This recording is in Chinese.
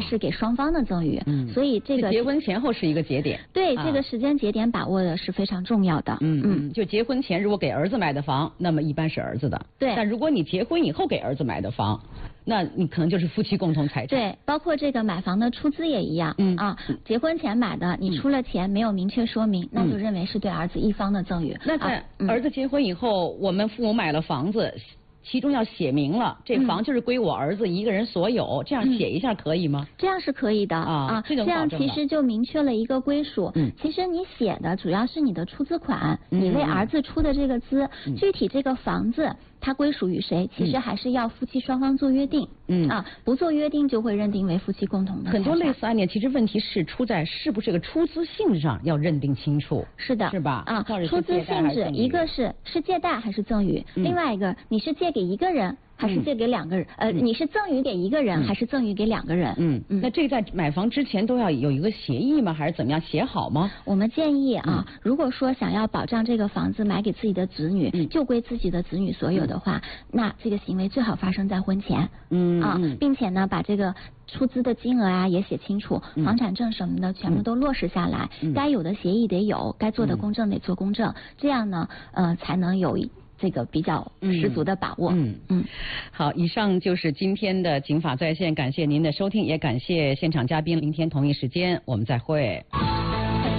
是给双方的赠与。所以这个结婚前后是一个节点。 对，这个时间节点把握的是非常重要的。 就结婚前如果给儿子买的房，那么一般是儿子的。 对。 但如果你结婚以后给儿子买的房，那你可能就是夫妻共同财产。 对，包括这个买房的出资也一样。结婚前买的，你出了钱没有明确说明，那就认为是对儿子一方的赠与。 那在儿子结婚以后，我们父母买了房子，其中要写明了，这房就是归我儿子一个人所有，这样写一下可以吗？ 这样是可以的这样其实就明确了一个归属。其实你写的主要是你的出资款，你为儿子出的这个资，具体这个房子它归属于谁，其实还是要夫妻双方做约定。不做约定就会认定为夫妻共同的财产。 很多类似案件，其实问题是出在是不是这个出资性质上要认定清楚。 是的， 是吧？ 出资性质一个是借贷还是赠与，另外一个你是借给一个人还是借给两个人？你是赠与给一个人还是赠与给两个人？ 那这在买房之前都要有一个协议吗？还是怎么样写好吗？ 我们建议如果说想要保障这个房子买给自己的子女，就归自己的子女所有的话，那这个行为最好发生在婚前。并且呢，把这个出资的金额也写清楚，房产证什么的全部都落实下来，该有的协议得有，该做的公证得做公证，这样呢，才能有这个比较十足的把握。 好，以上就是今天的警法在线，感谢您的收听，也感谢现场嘉宾，明天同一时间我们再会。